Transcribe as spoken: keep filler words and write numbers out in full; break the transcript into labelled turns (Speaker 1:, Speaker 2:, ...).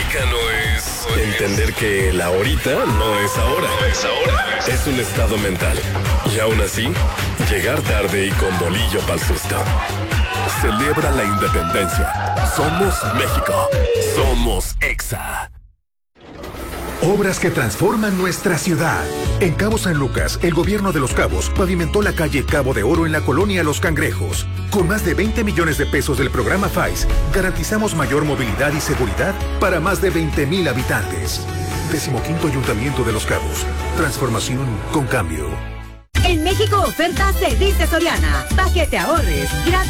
Speaker 1: mexicano es entender que el ahorita no es ahora. No es ahora. Es un estado mental. Y aún así, llegar tarde y con bolillo pa'l susto. Celebra la independencia. Somos México. Somos Exa.
Speaker 2: Obras que transforman nuestra ciudad. En Cabo San Lucas, el gobierno de Los Cabos pavimentó la calle Cabo de Oro en la colonia Los Cangrejos. Con más de veinte millones de pesos del programa F A I S, garantizamos mayor movilidad y seguridad para más de veinte mil habitantes. Decimoquinto Ayuntamiento de Los Cabos. Transformación con cambio.
Speaker 3: En México, ofertas de Dice Soriana. Pa' que te ahorres. Gratis.